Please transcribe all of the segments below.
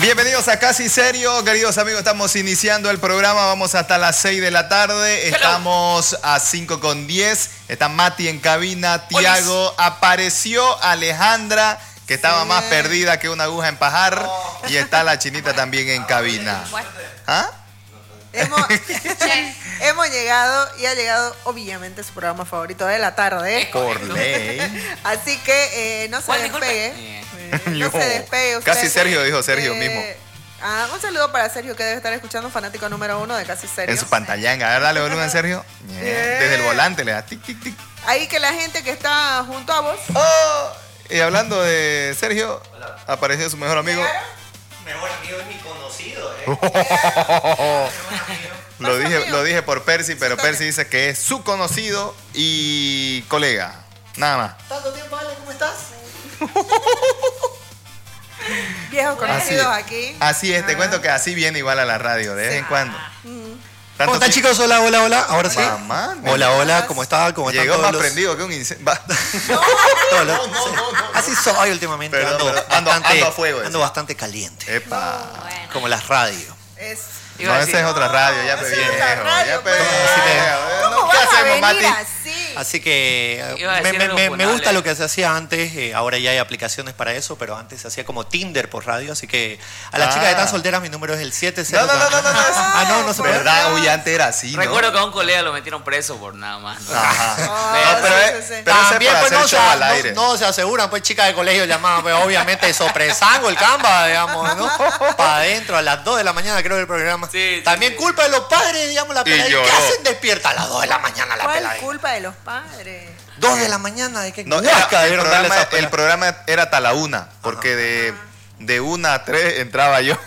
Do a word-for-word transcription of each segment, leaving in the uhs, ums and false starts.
Bienvenidos a Casi Serio, queridos amigos, estamos iniciando el programa, vamos hasta las seis de la tarde, Hello. Estamos a cinco con diez, está Mati en cabina, Tiago, apareció Alejandra, que estaba sí. más perdida que una aguja en pajar, oh. y está la chinita también en cabina. ¿Ah? Hemos, hemos llegado y ha llegado obviamente su programa favorito de la tarde. Por ley. Así que eh, no se despegue. Eh, no se despegue usted. Casi Sergio dijo Sergio eh, mismo. Ah, un saludo para Sergio, que debe estar escuchando, fanático número uno de Casi Serio. En su pantallanga. A ver, dale volumen, Sergio. Yeah. Desde el volante le da tic, tic, tic. Ahí que la gente que está junto a vos. Oh, y hablando de Sergio, hola. Apareció su mejor amigo. Mejor amigo es mi conocido, ¿eh? lo, dije, lo dije por Percy, pero Percy dice que es su conocido y colega. Nada más. ¿Tanto tiempo, Ale? ¿Cómo estás? Viejos conocidos así, aquí. Así es, te ah. cuento que así viene igual a la radio, de vez sí. en cuando. Mm. ¿Cómo están, chicos? Hola, hola, hola. Ahora sí. Mamá, hola, hola, ¿cómo están? ¿Cómo están Llegó todos más los... prendido que un incendio. No, no, no, no, no, no. Así soy últimamente. Perdón, ando, perdón. Ando, bastante, ando a fuego. Ando bastante caliente. Epa. Oh, bueno. Como las radios. Es... No, esa es otra radio, ya pedí. Ya pedí. ¿Cómo ¿Qué vas hacemos, a venir Mati? así? Así que me, me, me, me gusta lo que se hacía antes. Eh, ahora ya hay aplicaciones para eso, pero antes se hacía como Tinder por radio. Así que a las ah. chicas que están solteras, mi número es el siete cero. No, no, no, no, no. Ah, no, no se puede. ¿Verdad? Uy, antes era así, ¿no? Recuerdo que a un colega lo metieron preso por nada más, ¿no? Ajá. Oh, no, pero sí, es, sí, sí. pero También, es pues, para no, hacer se, show al aire. no, no se aseguran, pues chicas de colegio llamaban, pues obviamente sopresango el Canva, digamos, ¿no? Para adentro, a las dos de la mañana creo que el programa. Sí, sí, También sí. culpa de los padres, digamos, la pelada. ¿Qué hacen despierta a las dos de la mañana la ¿Cuál pelada? culpa de los padres? dos de la mañana, ¿de qué? No, era, el, programa, el programa era hasta la una, porque Ajá. de, de una a tres entraba yo.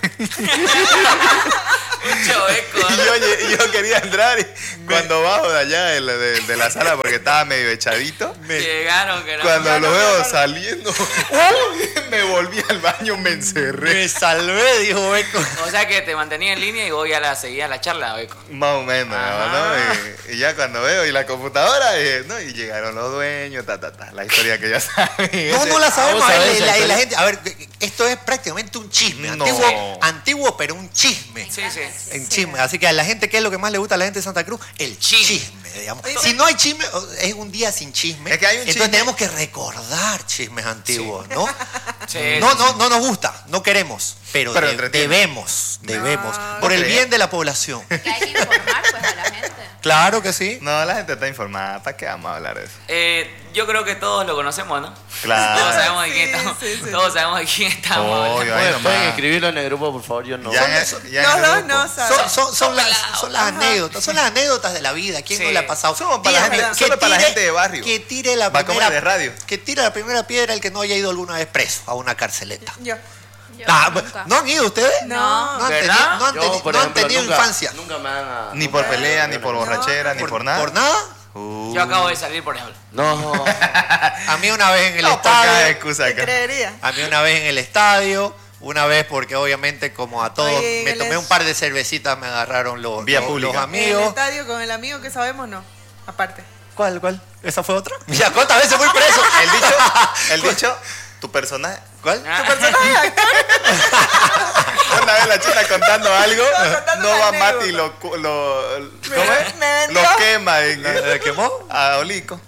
Mucho eco, ¿no? Y yo, yo quería entrar y cuando bajo de allá de la, de, de la sala porque estaba medio echadito. Me, Llegaron, que no. Cuando lo veo saliendo, me volví al baño, me encerré. Me salvé, dijo Beco. O sea que te mantenía en línea y vos ya la seguías la charla, Beco. Más o menos, ¿no? Y, y ya cuando veo y la computadora, y, ¿no? Y llegaron los dueños, ta, ta, ta, la historia que ya saben. No, no la sabemos. Ah, a ver, la, la, la gente, a ver, esto es prácticamente un chisme. No. Antiguo, antiguo, pero un chisme. Sí, sí. En chisme. Así que a la gente, ¿qué es lo que más le gusta a la gente de Santa Cruz? El chisme, chisme digamos. Si no hay chisme, es un día sin chisme. Es que hay un entonces chisme. tenemos que recordar chismes antiguos, sí. ¿no? Sí, no, sí, no, sí. no nos gusta, no queremos, pero, pero de, debemos, debemos, no, por no el creo. bien de la población. Que hay que informar pues a la gente. Claro que sí. No, la gente está informada. ¿Para qué vamos a hablar de eso? Eh, yo creo que todos lo conocemos, ¿no? Claro. Todos sabemos de quién Sí, estamos. sí, sí. Todos sabemos de quién estamos. Oh, hablando. yo- ¿Pueden, pueden escribirlo en el grupo, por favor? Yo no. Ya en el- ya en Los el dos grupo. no saben. Son, son, son, las, pelados. son las anécdotas, son las anécdotas de la vida. ¿Quién Sí. no le ha pasado? Somos para la Dígame, gente- que solo para la tire- gente de barrio. Que tire la Va como primera de radio. Que tire la primera piedra el que no haya ido alguna vez preso a una carceleta. Yo. Yo Ah, nunca. ¿no han ido ustedes? No. No han ¿Verdad? tenido, no han Yo, teni- por no han ejemplo, tenido nunca, infancia. Nunca me han... a- Ni nunca por me pelea, han- ni por No. borrachera, ni ¿Por, por nada. ¿Por nada? Uh. Yo acabo de salir, por ejemplo. No. A mí una vez en el No, por cada estadio. excusa ¿Te acá. creería? A mí una vez en el estadio. Una vez porque obviamente como a todos Oye, me él tomé es- un par de cervecitas, me agarraron los, Vía los, pública. los En el amigos. estadio con el amigo que sabemos, no. Aparte. ¿Cuál, cuál? ¿Esa fue otra? Ya, ¿cuántas veces fui preso? El dicho, el dicho, tu personaje. ¿Cuál? Ah. ¿Tu personaje actor? Una vez la china contando algo, No, contando no una va anécdota. Mati y lo, cu- lo, Me- ¿cómo es? me vendió. Lo quema en, ¿Le quemó? a Olico.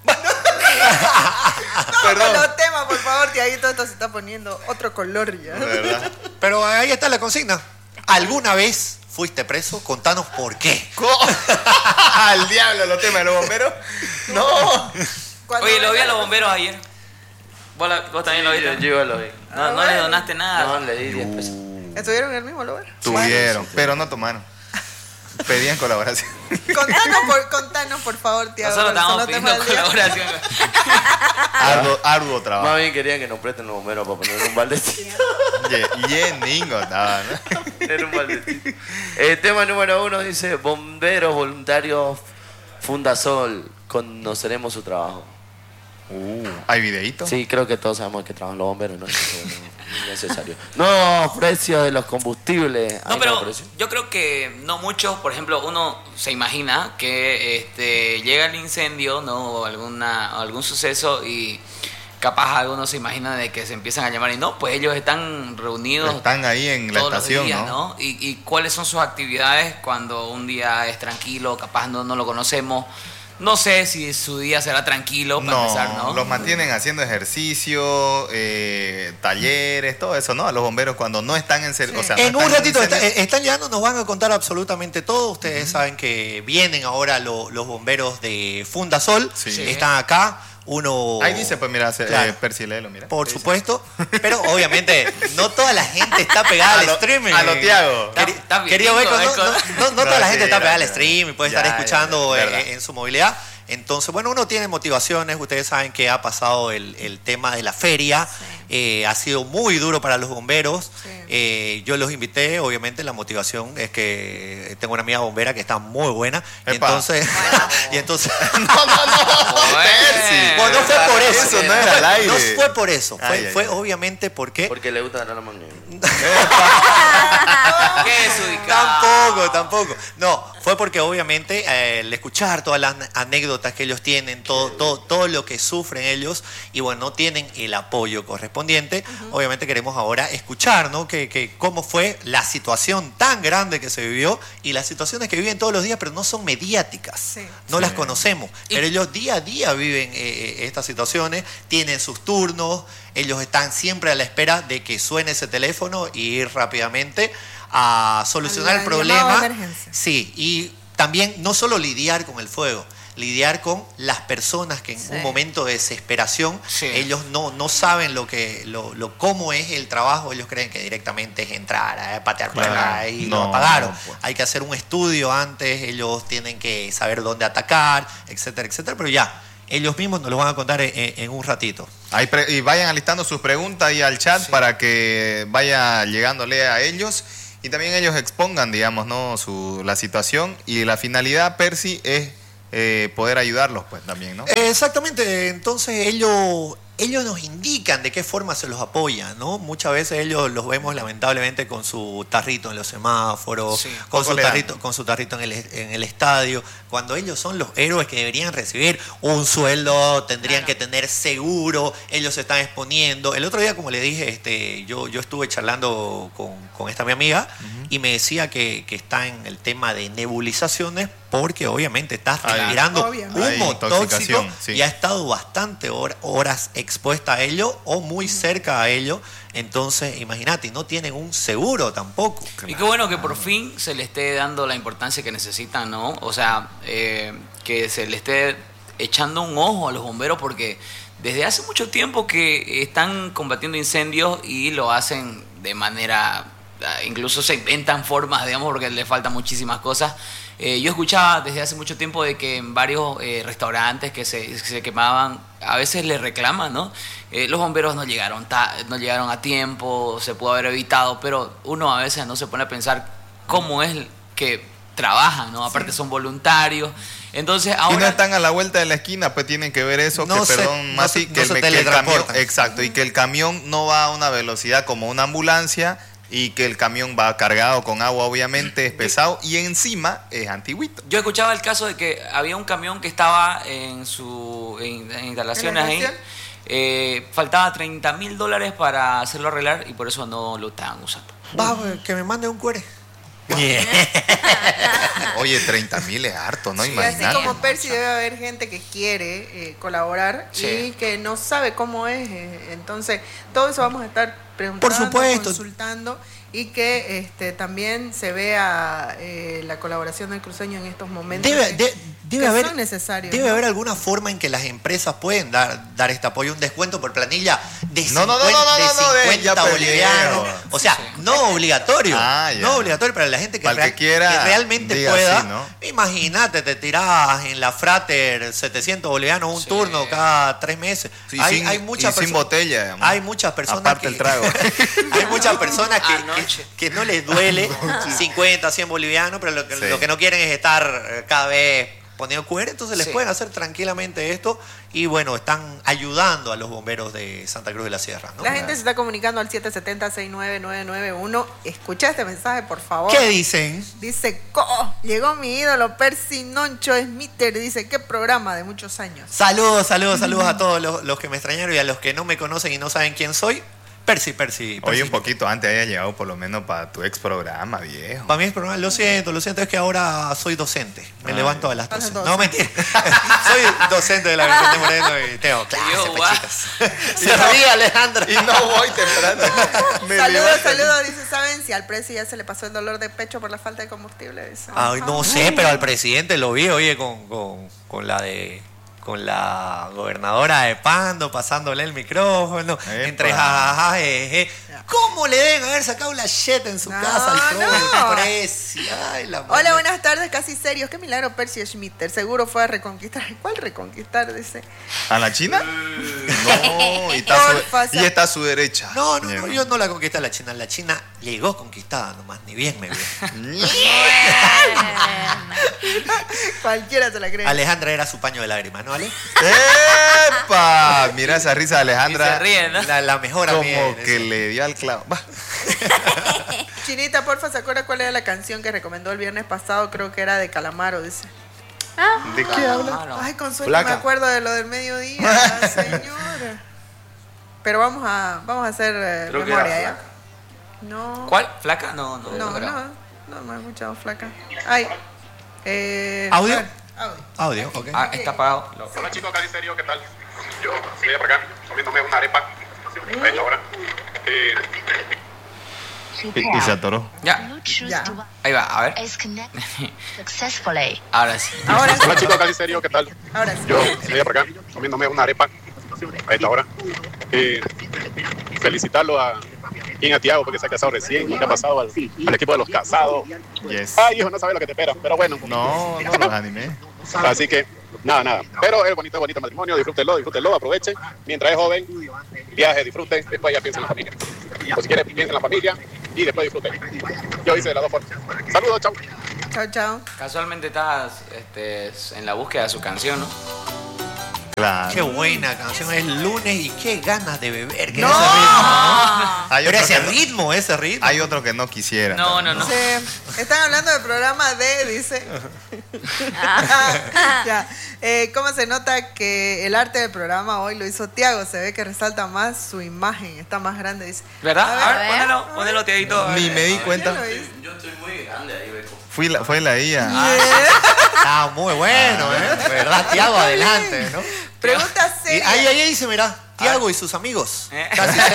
No, Perdón. con los temas, por favor, que ahí todo esto se está poniendo otro color ya. ¿Verdad? Pero ahí está la consigna. ¿Alguna vez fuiste preso? Contanos por qué. ¿Cómo? Al diablo los temas de los bomberos. No. Cuando Oye, lo vi a venga- los bomberos ayer. ¿Vos, la- vos también lo Yo, viste? yo lo vi. No, Ah, no le bueno. donaste nada. No, le di diez pesos. ¿Estuvieron en el mismo lugar? Tuvieron, pero no tomaron. Pedían colaboración. Contanos, por, contanos, por favor, Tiago. Nosotros estamos no te pidiendo mal día. colaboración. Arduo, arduo trabajo. Más bien querían que nos presten los bomberos para poner un baldecito. Y en ningo estaba, ¿no? Poner un baldecito. El tema número uno dice: Bomberos voluntarios Fundasol, conoceremos su trabajo. Uh, ¿hay videíto? Sí, creo que todos sabemos que trabajan los bomberos, ¿no? No es necesario. No, precios de los combustibles. No, Ay, pero precio. yo creo que no muchos, por ejemplo, uno se imagina que este, llega el incendio, ¿no? O alguna, o algún suceso y capaz algunos se imaginan de que se empiezan a llamar y no, pues ellos están reunidos. Están ahí en la todos estación, los días, ¿no? ¿no? Y, y cuáles son sus actividades cuando un día es tranquilo, capaz no, no lo conocemos. No sé si su día será tranquilo para No, empezar, ¿no? los mantienen haciendo ejercicio, eh, talleres, todo eso, ¿no? A los bomberos cuando no están en servicio. Sí. O sea, En no un están ratito está- incendios. están llegando, nos van a contar absolutamente todo. Ustedes uh-huh. saben que vienen ahora lo- los bomberos de Fundasol. Sí. Sí. Están acá. Uno. Ahí dice, pues mira, se- Claro. eh, Percy, léelo, mira. Por ¿Qué dice? supuesto. Pero obviamente no toda la gente está pegada A al lo- streaming. a lo Tiago. Queri- Está- está bien, Querido Beco, no, Beco. no- no- no toda la No, gente sí, está pegada ya, al stream y puede ya, estar ya, escuchando ya, eh, verdad. en su movilidad. Entonces, bueno, uno tiene motivaciones. Ustedes saben que ha pasado el, el tema de la feria. Sí. Eh, ha sido muy duro para los bomberos. Sí. Eh, yo los invité. Obviamente, la motivación es que tengo una amiga bombera que está muy buena. Y Epa. entonces, y entonces No, no, no, Percy. bueno, no fue por eso. Eso no era al aire. No fue por eso. Fue, Ay, ay, fue ay. obviamente porque. Porque le gusta la manga. ¿Qué es ubicado? Tampoco, tampoco. No, fue porque obviamente eh, el escuchar todas las anécdotas que ellos tienen, todo, todo, todo lo que sufren ellos, y bueno, no tienen el apoyo correspondiente. Uh-huh. Obviamente queremos ahora escuchar, ¿no? Que, que cómo fue la situación tan grande que se vivió y las situaciones que viven todos los días, pero no son mediáticas. Sí. No Sí. las conocemos. Y- Pero ellos día a día viven eh, estas situaciones, tienen sus turnos, ellos están siempre a la espera de que suene ese teléfono y ir rápidamente a solucionar Al el llamado de problema. emergencia. Sí, y también no solo lidiar con el fuego, lidiar con las personas que en Sí. un momento de desesperación, Sí. ellos no, no saben lo que lo, lo cómo es el trabajo, ellos creen que directamente es entrar, a patear por Claro. acá y No, lo apagaron. no, pues. Hay que hacer un estudio antes, ellos tienen que saber dónde atacar, etcétera, etcétera, pero ya, ellos mismos nos lo van a contar en, en- en un ratito. Ahí pre- y vayan alistando sus preguntas ahí al chat Sí. para que vaya llegándole a ellos y también ellos expongan, digamos, ¿no? Su, la situación y la finalidad, Percy, es eh, poder ayudarlos, pues también, ¿no? Exactamente, entonces ellos, ellos nos indican de qué forma se los apoya, ¿no? Muchas veces ellos los vemos lamentablemente con su tarrito en los semáforos, Sí. con, Poco su le dan. tarrito, con su tarrito en el, en el estadio, cuando ellos son los héroes que deberían recibir un sueldo, tendrían Claro. que tener seguro, ellos se están exponiendo. El otro día, como le dije, este, yo, yo estuve charlando con, con esta mi amiga y me decía que, que está en el tema de nebulizaciones porque obviamente está Ahí. respirando Obviamente. Hay humo tóxico intoxicación, sí. y ha estado bastante hor- horas expuesta a ello o muy cerca a ello. Entonces, imagínate, y no tienen un seguro tampoco. Y qué bueno que por fin se le esté dando la importancia que necesitan, ¿no? O sea, eh, que se le esté echando un ojo a los bomberos porque desde hace mucho tiempo que están combatiendo incendios y lo hacen de manera, incluso se inventan formas, digamos, porque les faltan muchísimas cosas. Eh, yo escuchaba desde hace mucho tiempo de que en varios eh, restaurantes que se, se quemaban, a veces les reclaman, ¿no? Eh, los bomberos no llegaron, ta- no llegaron a tiempo, se pudo haber evitado, pero uno a veces no se pone a pensar cómo es que trabajan, ¿no? Aparte son voluntarios. Entonces Y no ahora... están a la vuelta de la esquina, pues tienen que ver eso, No que se- perdón, no Mati, se- que, no se el, que el camión, teletransportan. exacto, y que el camión no va a una velocidad como una ambulancia y que el camión va cargado con agua, obviamente, es pesado y encima es antiguito. Yo escuchaba el caso de que había un camión que estaba en su en, en instalaciones ¿En la ahí. estación? Eh, faltaba treinta mil dólares para hacerlo arreglar y por eso no lo estaban usando. Va, que me mande un cuere. Oye, treinta mil es harto, ¿no? Y así Imagínate. como Percy debe haber gente que quiere eh, colaborar Sí. y que no sabe cómo es. eh, entonces, todo eso vamos a estar preguntando, Por supuesto. consultando y que este, también se vea eh, la colaboración del cruceño en estos momentos. Debe, que- de- debe que haber, son necesarios, debe ¿no? haber alguna forma en que las empresas pueden dar, dar este apoyo, un descuento por planilla de No, no, no, cincuenta, no, no, de no, de- cincuenta ya perdieron. bolivianos. O sea, no obligatorio. Ah, ya. No obligatorio para la gente que, Para el real- que quiera, que realmente diga pueda. sí, ¿no? Imagínate, te tirás en la Frater setecientos bolivianos un Sí. turno cada tres meses. Sí, hay, sin- hay muchas y sin perso- botella, digamos. Hay muchas personas Aparte que, el trago. hay muchas personas que, Anoche. que, que no les duele cincuenta, cien bolivianos, pero lo que, Sí. lo que no quieren es estar eh, cada vez poniendo Q R, entonces les Sí. pueden hacer tranquilamente esto y bueno, están ayudando a los bomberos de Santa Cruz de la Sierra, ¿no? La gente se está comunicando al siete siete cero, seis nueve nueve nueve uno. Escucha este mensaje, por favor. ¿Qué dicen? Dice, "Co, llegó mi ídolo Percy Noncho Smiter". Dice, qué programa de muchos años. Saludos, saludos, saludos a todos los, los que me extrañaron y a los que no me conocen y no saben quién soy. Percy, Percy, Percy. Oye, un poquito antes haya llegado por lo menos para tu ex programa, viejo. Para mí es programa, lo siento, lo siento, es que ahora soy docente. Me Ay. levanto a las Haces doce. doce. No, mentira. Soy docente de la Virgen de Moreno y tengo clases, Yo, guau. pechitas. Se ríe Alejandra. Y no voy temprano. Me Saludos, levanto. saludos. Dice, ¿saben si al Percy ya se le pasó el dolor de pecho por la falta de combustible? Dice. Ay, no Ajá. sé, pero al presidente lo vi, oye, con, con, con la de con la gobernadora de Pando pasándole el micrófono, Epa. entre jajaja, jeje. ¿Cómo le deben haber sacado la cheta en su No, casa al no. pobre Percy? Ay, la Hola, madre. buenas tardes, casi serios. Qué milagro Percy Schmitter. Seguro fue a reconquistar. ¿Cuál reconquistar? Dice. ¿A la China? No, y está, Porfa, su, y está a su derecha. No, no, no, yo no la conquisté a la China. La China llegó conquistada nomás, ni bien me vio. Cualquiera se la cree. Alejandra era su paño de lágrimas, ¿no, Ale? ¡Epa! Mira esa risa de Alejandra. Y se ríe, ¿no? La, la mejor amiga. Como de que eso. le dio al clavo. Va. Chinita, porfa, ¿se acuerda cuál era la canción que recomendó el viernes pasado? Creo que era de Calamaro, dice. ¿De qué habla? Claro. Ay, con suerte Flaca. me acuerdo de lo del mediodía, señora. Pero vamos a, vamos a hacer eh, Creo que memoria, era ¿ya? No. ¿Cuál? ¿Flaca? No, no. No, creo. no, no me he escuchado flaca. Ay. Eh, ¿Audio? a ver, audio. Audio, ok. Ah, está apagado. Lo- Hola chicos, casi serio, ¿qué tal? Yo estoy por acá comiéndome una arepa. De hecho, ahora. Eh, Y, y se atoró. Ya, Ya. ahí va, a ver. is connected successfully. Ahora sí. Ahora sí, hola chicos, casi serio, ¿qué tal? ahora sí. Yo estoy por acá comiéndome una arepa. A esta hora. Eh, felicitarlo a, y a Tiago porque se ha casado recién. ¿Qué ha pasado al, al equipo de los casados? Yes. Ay, hijo, no sabes lo que te espera. Pero bueno. No, no los animé. Así que, nada, nada. Pero es bonito, bonito matrimonio. Disfrútenlo, disfrútenlo, aprovechen. Mientras es joven, viaje, disfruten. Después ya piensen en la familia. O si quieren, piensen en la familia y después disfruten. Yo hice de las dos formas. Saludos, chao. Chao, chao. Casualmente estás este, en la búsqueda de su canción, ¿no? Claro. Qué buena canción, es lunes y qué ganas de beber. ¿Qué ¡No! es ese ritmo? ¿no? Hay Pero otro, ese que no, ritmo, ese ritmo. hay otro que no quisiera. No, no, no. Dice, están hablando del programa de, dice. Ya. Eh, ¿Cómo se nota que el arte del programa hoy lo hizo Tiago? Se ve que resalta más su imagen, está más grande, dice. ¿Verdad? A A ver, ver, ponelo, ponelo, Tiaguito. a ver. Ni me di cuenta. ¿Quién lo hizo? Yo estoy muy grande ahí, Beco. Fui la, fue la I A. Está muy bueno, ¿eh? ¿Verdad? Tiago, adelante, ¿no? Pregunta Y seria. ahí, ahí dice, mira, Tiago y sus amigos. Eh. Casi serio.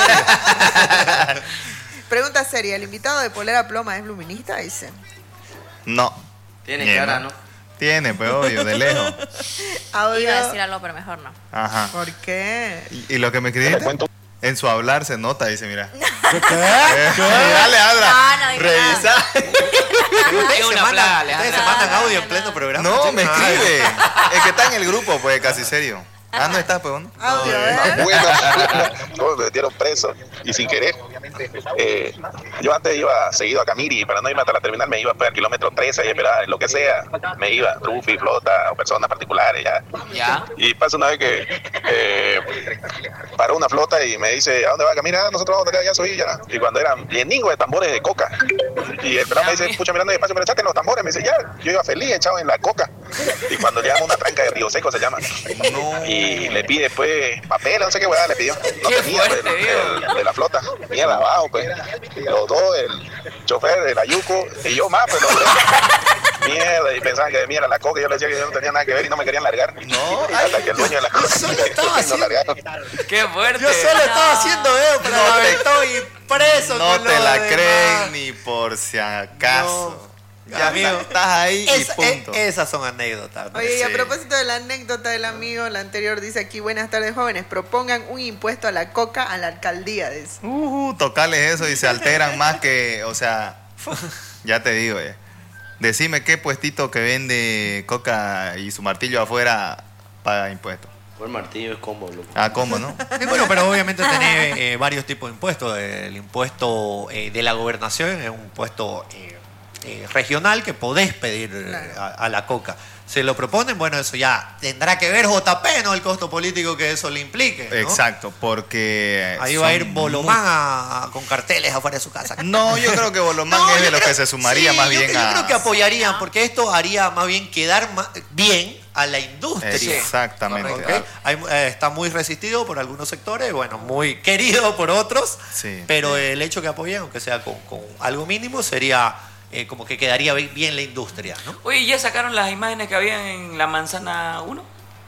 Pregunta seria. ¿El invitado de Polera Ploma es luminista? Dice. No. Tiene Bien, cara, ¿no? ¿no? Tiene, pues obvio, de lejos. Audio. Iba a decir algo, pero mejor no. Ajá. ¿Por qué? Y, y lo que me Te escribiste, cuento. en su hablar se nota, dice, mira. ¿Qué? Eh, Dale, Adra. No, no dije Revisa. Ustedes Es se una mandan- plaga, ustedes se Alejandra. mandan No, no, audio no, en pleno no. programa. No, me chicos. escribe. Es que está en el grupo, pues, casi serio. Ah, no está, pues, ¿no? Audio, ¿eh? Bueno, no, me metieron preso y sin querer. Eh, yo antes iba seguido a Camiri, para no irme hasta la terminal me iba para el kilómetro trece y esperaba lo que sea. Me iba, trufi, flota o personas particulares ya. Ya. Y pasa una vez que eh, paró una flota y me dice, ¿a dónde va? Mira, nosotros vamos acá, ya soy ya. Y cuando eran lleningo de tambores de coca. Y el pelado me dice, pucha, mirando despacio, pero echaste los tambores. Me dice, ya, yo iba feliz echado en la coca. Y cuando le llama una tranca de Río Seco, se llama. Y le pide, pues, papel, no sé qué hueá le pidió. No Qué tenía, pues, fuerte, el- el de la flota. Mierda, abajo, pues. Los dos, el chofer, el ayuco, y yo más, pues, los tres. Mierda, y pensaban que de mí era la coca. Y yo les decía que yo no tenía nada que ver y no me querían largar. No, Hasta que el dueño de la coca solo estaba nos haciendo- largaron. Qué fuerte. Yo solo estaba haciendo eso, pero No no te- estoy preso. no con te lo la demás. creen ni por si acaso. No. Ya Amigo, estás ahí Es- y punto. es- esas son anécdotas. ¿no? Oye, y a Sí. propósito de la anécdota del amigo, la anterior dice aquí, buenas tardes jóvenes, propongan un impuesto a la coca a la alcaldía. Dice. Uh, tocarles eso y se alteran más que, o sea, ya te digo, eh. Decime qué puestito que vende coca y su martillo afuera paga impuestos. Por el martillo es combo, loco. Ah, ¿cómo, no? Eh, Bueno, pero obviamente tenés eh, varios tipos de impuestos. El impuesto eh, de la gobernación es un impuesto eh, eh, regional que podés pedir eh, a, a la coca. Se lo proponen, bueno, eso ya tendrá que ver J P, ¿no? El costo político que eso le implique, ¿no? Exacto, porque... Ahí va a ir Bolomán muy... a, a, con carteles afuera de su casa. No, yo creo que Bolomán no, es de los que se sumaría sí, más yo, bien yo a... Yo creo que apoyarían, porque esto haría más bien quedar más bien a la industria. Exactamente. ¿Okay? Hay, eh, está muy resistido por algunos sectores, bueno, muy querido por otros, sí. Pero el hecho que apoyen, aunque sea con, con algo mínimo, sería... Eh, como que quedaría bien la industria, ¿no? Oye, ¿ya sacaron las imágenes que había en la manzana uno?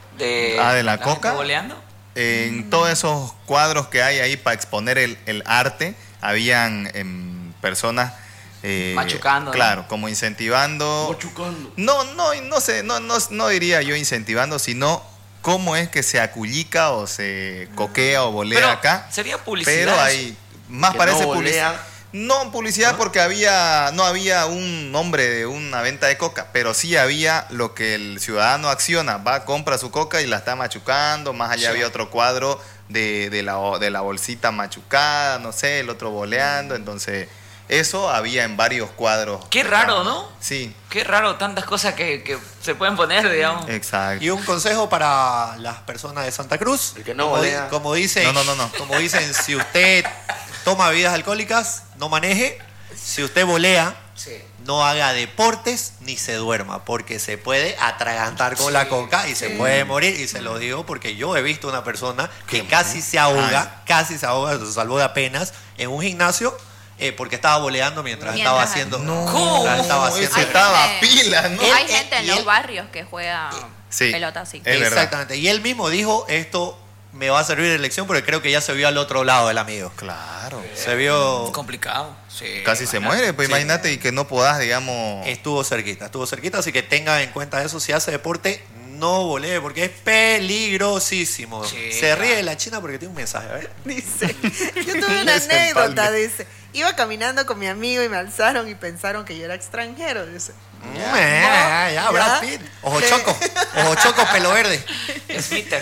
De, ah, de la, la coca. Boleando. En mm. todos esos cuadros que hay ahí para exponer el, el arte, habían eh, personas... Eh, machucando. Claro, ¿no? Como incentivando... Machucando. No, no, no sé, no, no, no diría yo incentivando, sino cómo es que se aculica o se coquea o bolea pero acá. Sería publicidad. Pero hay... Más que parece no publicidad. No publicidad, ¿no? Porque había no había un nombre de una venta de coca, pero sí había lo que el ciudadano acciona, va, compra su coca y la está machucando, más allá sí. Había otro cuadro de, de, la, de la bolsita machucada, no sé, el otro boleando, entonces eso había en varios cuadros. Qué raro, ¿no? Sí. Qué raro, tantas cosas que, que se pueden poner, digamos. Exacto. Y un consejo para las personas de Santa Cruz, el que no como, bolea. como dicen, no, no, no, no. Como dicen, si usted toma bebidas alcohólicas, no maneje. Si usted volea, sí. No haga deportes ni se duerma, porque se puede atragantar con sí. la coca y se sí. puede morir. Y se lo digo porque yo he visto una persona que ¿Qué? casi se ahoga, Ay. casi se ahoga, se salvó de apenas en un gimnasio. Eh, porque estaba boleando mientras, mientras estaba haciendo. No, mientras estaba haciendo. Ese estaba pila, ¿no? Él, hay gente en los él, barrios que juega sí, pelota así. Exactamente. Verdad. Y él mismo dijo: esto me va a servir de lección porque creo que ya se vio al otro lado del amigo. Claro. Se vio. Complicado. Sí, casi se muere, pues sí. Imagínate y que no podás, digamos. Estuvo cerquita, estuvo cerquita, así que tengan en cuenta eso. Si hace deporte, no volee porque es peligrosísimo. Sí, se ríe de la China porque tiene un mensaje, ¿ver? Dice, yo tuve una anécdota, dice. Iba caminando con mi amigo y me alzaron y pensaron que yo era extranjero, dice. Ya, ya, ya, Brad Pitt. Ojo choco, ojo choco, pelo verde. Es Peter.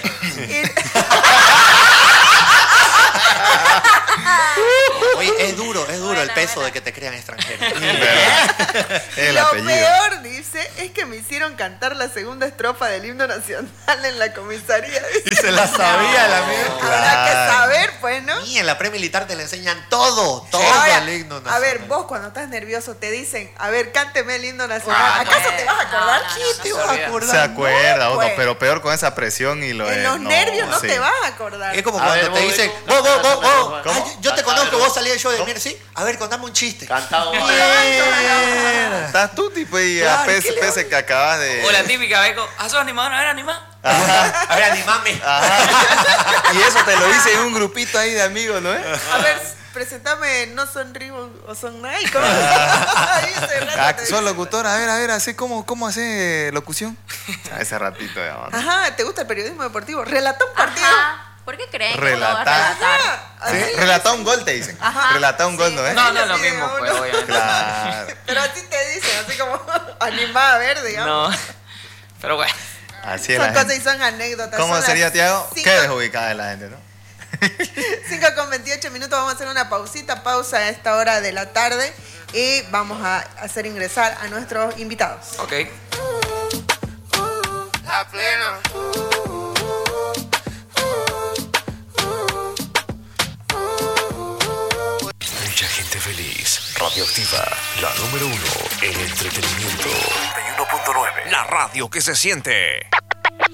Oye, es duro, es duro buena, el peso buena. De que te crean extranjero. El Lo apellido. peor, dice, es que me hicieron cantar la segunda estrofa del himno nacional en la comisaría. Dice. Y se la sabía el amigo. Claro. Habrá que saber, pues, ¿no? Y en la pre-militar te le enseñan todo, todo Ahora, el himno nacional. A ver, vos cuando estás nervioso te dicen, a ver, cánteme el himno nacional. Ah, ¿acaso no, te vas a acordar? No, no, no, ¿Qué te vas a acordar? Se acuerda no, uno, pues. Pero peor con esa presión y lo En de, los no, nervios no sí. te vas a acordar. Es como a cuando ver, te vos, dicen, vos, vos, vos, vos, vos, ¿cómo? Ay, yo te conozco, vos salí del show de Mier, ¿sí? A ver, contame un chiste. Cantado. Estás tú, tipo, y Claro, a pese, pese que acabas de... O la típica, vengo, ¿a sos animador? A ver, anima. Ajá. A ver, animame. Ajá. Y eso te lo hice en un grupito ahí de amigos, ¿no? A ver, presentame, no son Rivo o son Nike. ¿Cómo? Ahí ese rato Ah, te sos dice. locutor, a ver, a ver, así cómo, cómo hace locución. A ese ratito de abajo. Ajá, ¿te gusta el periodismo deportivo? Relata un partido. Ajá. ¿Por qué creen que uno va a Relatar. relatar? ¿Sí? Relata un gol, te dicen. Ajá. Relata un gol, Sí. ¿no es? No, no es lo Sí, mismo, uno. pues, obviamente. Claro. Pero así te dicen, así como animada a ver, digamos. No. Pero bueno. Así es Son la cosas gente. y son anécdotas. ¿Cómo Son sería, las Tiago? cinco- Qué desubicada es la gente, ¿no? cinco con veintiocho minutos, vamos a hacer una pausita, pausa a esta hora de la tarde y vamos a hacer ingresar a nuestros invitados. Ok. A pleno. Mucha gente feliz. Radioactiva, la número uno en entretenimiento. noventa y uno punto nueve. La radio que se siente.